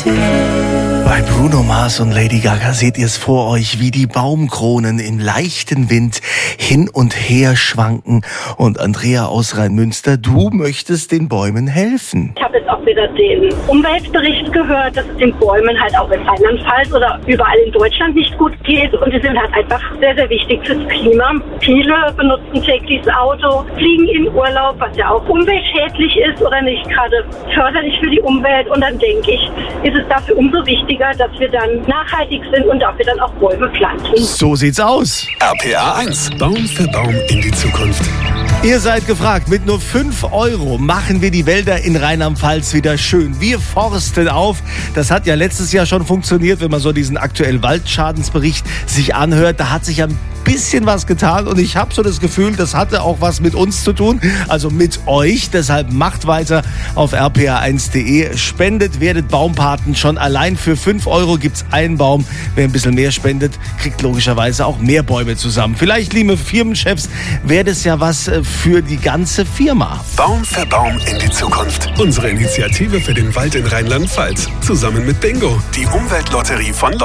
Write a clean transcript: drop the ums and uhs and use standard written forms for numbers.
Bei Bruno Mars und Lady Gaga seht ihr es vor euch, wie die Baumkronen im leichten Wind hin und her schwanken. Und Andrea aus Rheinmünster, du möchtest den Bäumen helfen. Ich habe jetzt auch wieder den Umweltbericht gehört, dass es den Bäumen halt auch in Rheinland-Pfalz oder überall in Deutschland nicht gut geht. Und die sind halt einfach sehr, sehr wichtig fürs Klima. Viele benutzen täglich das Auto, fliegen in Urlaub, was ja auch umweltschädlich ist oder nicht gerade förderlich für die Umwelt. Und dann denke ich, ist es dafür umso wichtiger, dass wir dann nachhaltig sind und dafür dann auch Bäume pflanzen. So sieht's aus. RPA 1. Baum für Baum in die Zukunft. Ihr seid gefragt, mit nur 5 € machen wir die Wälder in Rheinland-Pfalz wieder schön. Wir forsten auf. Das hat ja letztes Jahr schon funktioniert, wenn man so diesen aktuellen Waldschadensbericht sich anhört. Da hat sich ja ein bisschen was getan und ich habe so das Gefühl, das hatte auch was mit uns zu tun, also mit euch. Deshalb macht weiter auf rpa1.de. Spendet, werdet Baumpaten. Schon allein für 5 € gibt's einen Baum. Wer ein bisschen mehr spendet, kriegt logischerweise auch mehr Bäume zusammen. Vielleicht, liebe Firmenchefs, wäre das ja was für die ganze Firma. Baum für Baum in die Zukunft. Unsere Initiative für den Wald in Rheinland-Pfalz. Zusammen mit Bingo, die Umweltlotterie von